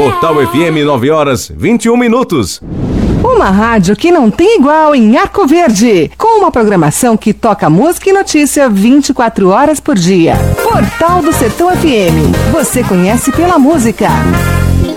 Portal FM, 9h21. Uma rádio que não tem igual em Arco Verde, com uma programação que toca música e notícia 24 horas por dia. Portal do Sertão FM, você conhece pela música.